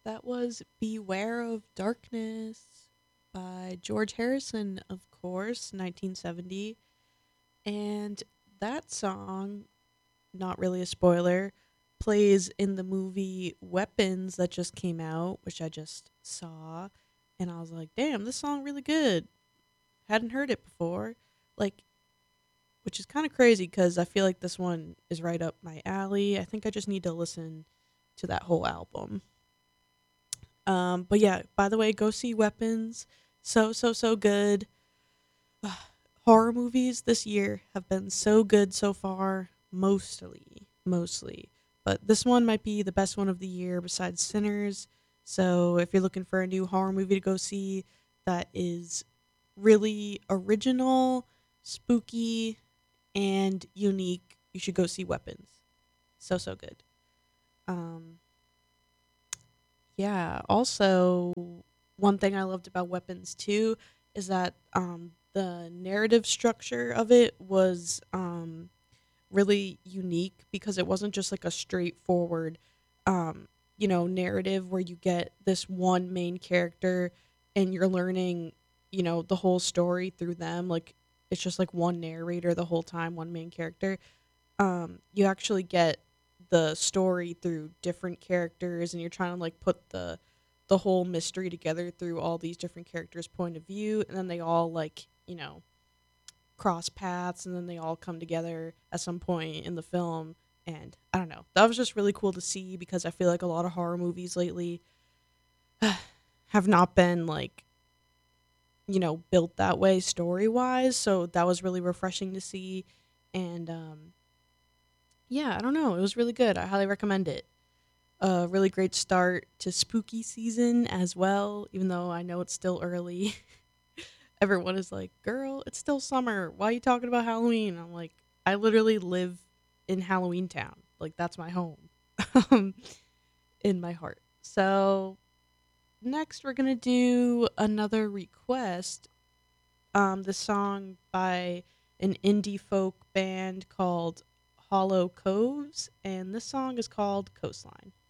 That was Beware of Darkness by George Harrison, of course, 1970. And that song, not really a spoiler, plays in the movie Weapons that just came out, which I just saw. And I was like, damn, this song really good. Hadn't heard it before. Like, which is kind of crazy because I feel like this one is right up my alley. I think I just need to listen to that whole album. But yeah, by the way, go see Weapons. So good. Horror movies this year have been so good so far, mostly. But this one might be the best one of the year besides Sinners. So if you're looking for a new horror movie to go see that is really original, spooky, and unique, you should go see Weapons. So good. Um, Yeah. Also, one thing I loved about Weapons too is that the narrative structure of it was really unique because it wasn't just like a straightforward, um, narrative where you get this one main character and you're learning, the whole story through them. Like it's just like one narrator the whole time, one main character. You actually get the story through different characters and you're trying to like put the whole mystery together through all these different characters point of view, and then they all like cross paths and then they all come together at some point in the film. And I don't know, that was just really cool to see because I feel like a lot of horror movies lately have not been like built that way story wise, so that was really refreshing to see. And yeah, I don't know. It was really good. I highly recommend it. A really great start to spooky season as well, even though I know it's still early. Everyone is like, girl, it's still summer. Why are you talking about Halloween? I'm like, I literally live in Halloween Town. Like, that's my home um, in my heart. So, next, we're going to do another request. The song by an indie folk band called Hollow Coves, and this song is called Coastline.